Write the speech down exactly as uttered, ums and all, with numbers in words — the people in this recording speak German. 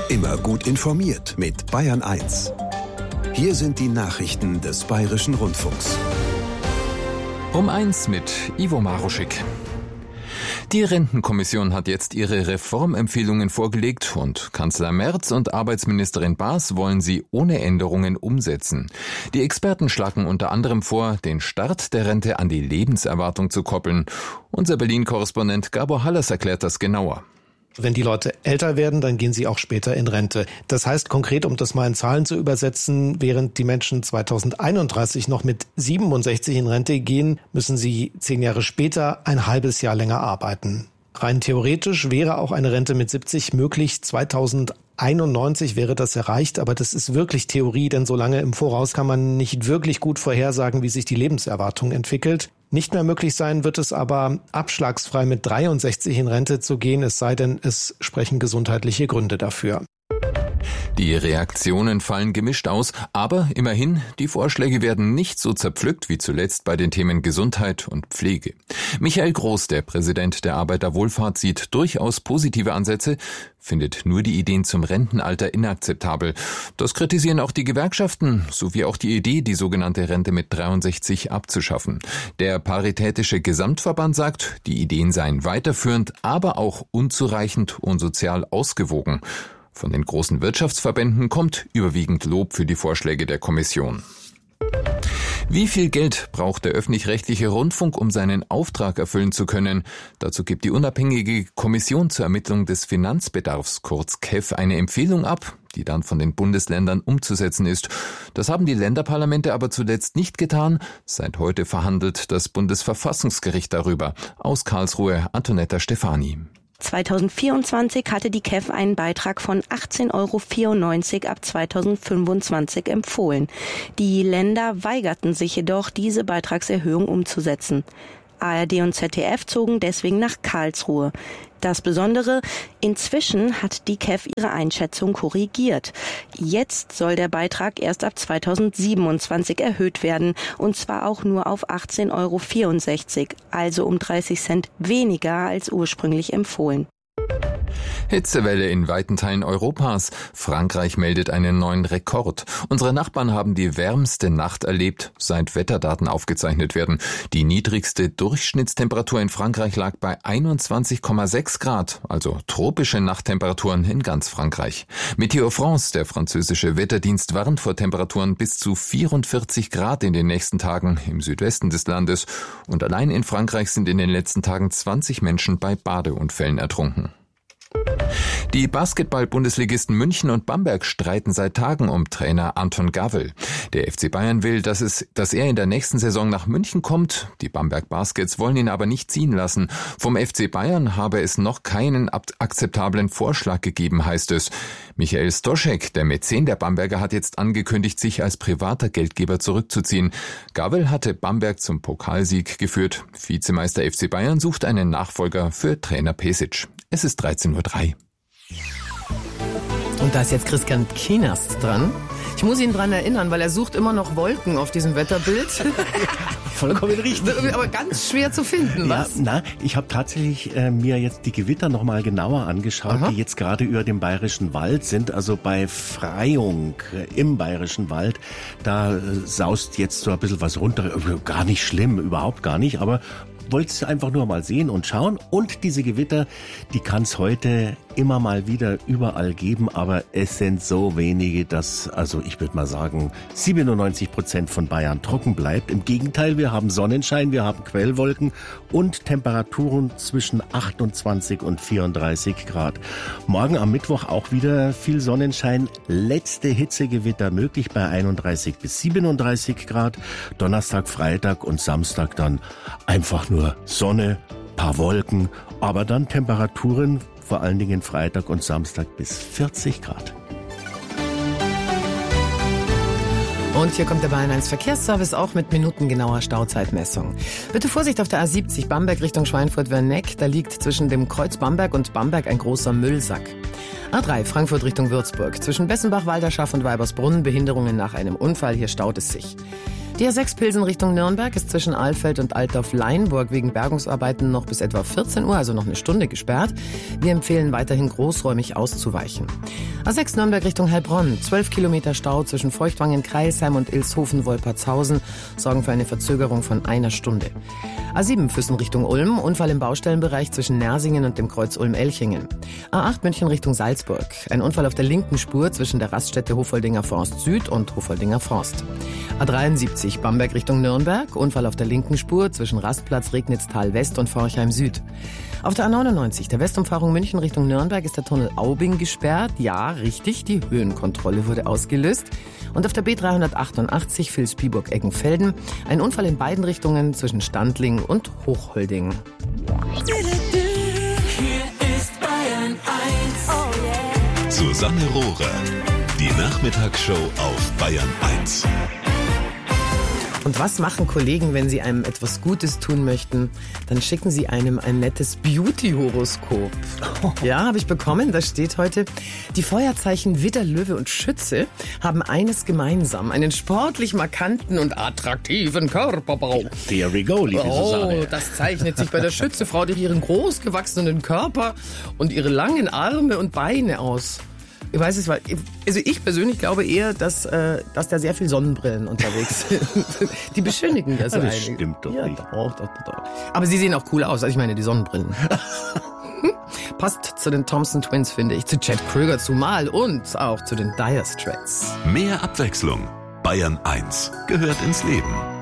Immer gut informiert mit Bayern eins. Hier sind die Nachrichten des Bayerischen Rundfunks. Um eins mit Ivo Maruschik. Die Rentenkommission hat jetzt ihre Reformempfehlungen vorgelegt und Kanzler Merz und Arbeitsministerin Baas wollen sie ohne Änderungen umsetzen. Die Experten schlagen unter anderem vor, den Start der Rente an die Lebenserwartung zu koppeln. Unser Berlin-Korrespondent Gabor Hallers erklärt das genauer. Wenn die Leute älter werden, dann gehen sie auch später in Rente. Das heißt konkret, um das mal in Zahlen zu übersetzen, während die Menschen zweitausendeinunddreißig noch mit siebenundsechzig in Rente gehen, müssen sie zehn Jahre später ein halbes Jahr länger arbeiten. Rein theoretisch wäre auch eine Rente mit siebzig möglich. zweitausendeinundneunzig wäre das erreicht, aber das ist wirklich Theorie, denn so lange im Voraus kann man nicht wirklich gut vorhersagen, wie sich die Lebenserwartung entwickelt. Nicht mehr möglich sein wird es aber, abschlagsfrei mit dreiundsechzig in Rente zu gehen, es sei denn, es sprechen gesundheitliche Gründe dafür. Die Reaktionen fallen gemischt aus, aber immerhin, die Vorschläge werden nicht so zerpflückt wie zuletzt bei den Themen Gesundheit und Pflege. Michael Groß, der Präsident der Arbeiterwohlfahrt, sieht durchaus positive Ansätze, findet nur die Ideen zum Rentenalter inakzeptabel. Das kritisieren auch die Gewerkschaften, sowie auch die Idee, die sogenannte Rente mit dreiundsechzig abzuschaffen. Der Paritätische Gesamtverband sagt, die Ideen seien weiterführend, aber auch unzureichend und sozial ausgewogen. Von den großen Wirtschaftsverbänden kommt überwiegend Lob für die Vorschläge der Kommission. Wie viel Geld braucht der öffentlich-rechtliche Rundfunk, um seinen Auftrag erfüllen zu können? Dazu gibt die unabhängige Kommission zur Ermittlung des Finanzbedarfs, kurz K E F, eine Empfehlung ab, die dann von den Bundesländern umzusetzen ist. Das haben die Länderparlamente aber zuletzt nicht getan. Seit heute verhandelt das Bundesverfassungsgericht darüber. Aus Karlsruhe Antonetta Stefani. zweitausendvierundzwanzig hatte die K E F einen Beitrag von achtzehn Euro vierundneunzig ab zweitausendfünfundzwanzig empfohlen. Die Länder weigerten sich jedoch, diese Beitragserhöhung umzusetzen. A R D und Z D F zogen deswegen nach Karlsruhe. Das Besondere, inzwischen hat die K E F ihre Einschätzung korrigiert. Jetzt soll der Beitrag erst ab zweitausendsiebenundzwanzig erhöht werden, und zwar auch nur auf achtzehn Euro vierundsechzig, also um dreißig Cent weniger als ursprünglich empfohlen. Hitzewelle in weiten Teilen Europas. Frankreich meldet einen neuen Rekord. Unsere Nachbarn haben die wärmste Nacht erlebt, seit Wetterdaten aufgezeichnet werden. Die niedrigste Durchschnittstemperatur in Frankreich lag bei einundzwanzig Komma sechs Grad, also tropische Nachttemperaturen in ganz Frankreich. Météo France, der französische Wetterdienst, warnt vor Temperaturen bis zu vierundvierzig Grad in den nächsten Tagen im Südwesten des Landes. Und allein in Frankreich sind in den letzten Tagen zwanzig Menschen bei Badeunfällen ertrunken. Die Basketball-Bundesligisten München und Bamberg streiten seit Tagen um Trainer Anton Gawel. Der F C Bayern will, dass es, dass er in der nächsten Saison nach München kommt. Die Bamberg Baskets wollen ihn aber nicht ziehen lassen. Vom F C Bayern habe es noch keinen akzeptablen Vorschlag gegeben, heißt es. Michael Stoschek, der Mäzen der Bamberger, hat jetzt angekündigt, sich als privater Geldgeber zurückzuziehen. Gawel hatte Bamberg zum Pokalsieg geführt. Vizemeister F C Bayern sucht einen Nachfolger für Trainer Pesic. Es ist dreizehn Uhr drei. Und da ist jetzt Christian Kienast dran. Ich muss ihn dran erinnern, weil er sucht immer noch Wolken auf diesem Wetterbild. Vollkommen richtig. Aber ganz schwer zu finden, was? Ja, na, ich habe tatsächlich äh, mir jetzt die Gewitter noch mal genauer angeschaut, Aha. die jetzt gerade über dem Bayerischen Wald sind. Also bei Freyung äh, im Bayerischen Wald, da äh, saust jetzt so ein bisschen was runter. Gar nicht schlimm, überhaupt gar nicht, aber wollte es einfach nur mal sehen und schauen. Und diese Gewitter, die kann es heute immer mal wieder überall geben, aber es sind so wenige, dass, also ich würde mal sagen, siebenundneunzig Prozent von Bayern trocken bleibt. Im Gegenteil, wir haben Sonnenschein, wir haben Quellwolken und Temperaturen zwischen achtundzwanzig und vierunddreißig Grad. Morgen am Mittwoch auch wieder viel Sonnenschein, letzte Hitzegewitter möglich bei einunddreißig bis siebenunddreißig Grad. Donnerstag, Freitag und Samstag dann einfach nur Sonne, paar Wolken, aber dann Temperaturen vor allen Dingen Freitag und Samstag bis vierzig Grad. Und hier kommt der Bayern eins Verkehrsservice auch mit minutengenauer Stauzeitmessung. Bitte Vorsicht auf der A siebzig Bamberg Richtung Schweinfurt-Werneck. Da liegt zwischen dem Kreuz Bamberg und Bamberg ein großer Müllsack. A drei Frankfurt Richtung Würzburg. Zwischen Bessenbach, Walderschaff und Weibersbrunn Behinderungen nach einem Unfall. Hier staut es sich. Die A sechs Pilsen Richtung Nürnberg ist zwischen Alfeld und Altdorf-Leinburg wegen Bergungsarbeiten noch bis etwa vierzehn Uhr, also noch eine Stunde gesperrt. Wir empfehlen weiterhin großräumig auszuweichen. A sechs Nürnberg Richtung Heilbronn, zwölf Kilometer Stau zwischen Feuchtwangen-Kreilsheim und Ilshofen-Wolpertshausen sorgen für eine Verzögerung von einer Stunde. A sieben Füssen Richtung Ulm, Unfall im Baustellenbereich zwischen Nersingen und dem Kreuz Ulm-Elchingen. A acht München Richtung Salzburg, ein Unfall auf der linken Spur zwischen der Raststätte Hofoldinger Forst Süd und Hofoldinger Forst. A dreiundsiebzig Bamberg Richtung Nürnberg, Unfall auf der linken Spur zwischen Rastplatz Regnitztal West und Forchheim Süd. Auf der A neunundneunzig, der Westumfahrung München Richtung Nürnberg, ist der Tunnel Aubing gesperrt. Ja, richtig, die Höhenkontrolle wurde ausgelöst. Und auf der B dreihundertachtundachtzig Vilsbiburg-Eggenfelden, ein Unfall in beiden Richtungen zwischen Standling und Hochholding. Hier ist Bayern eins. Oh yeah. Susanne Rohrer, die Nachmittagsshow auf Bayern eins. Und was machen Kollegen, wenn sie einem etwas Gutes tun möchten? Dann schicken sie einem ein nettes Beauty-Horoskop. Ja, habe ich bekommen. Da steht heute, die Feuerzeichen Widder, Löwe und Schütze haben eines gemeinsam. Einen sportlich markanten und attraktiven Körperbau. There we go, liebe oh, Susanne. Das zeichnet sich bei der Schützefrau durch ihren großgewachsenen Körper und ihre langen Arme und Beine aus. Ich weiß es, weil also ich persönlich glaube eher, dass, äh, dass da sehr viel Sonnenbrillen unterwegs sind. Die beschönigen das ja, das einige. stimmt doch ja, nicht. Doch, doch, doch. Aber sie sehen auch cool aus. Also ich meine, die Sonnenbrillen. Passt zu den Thompson Twins, finde ich, zu Chad Kröger zumal und auch zu den Dire Straits. Mehr Abwechslung. Bayern eins gehört ins Leben.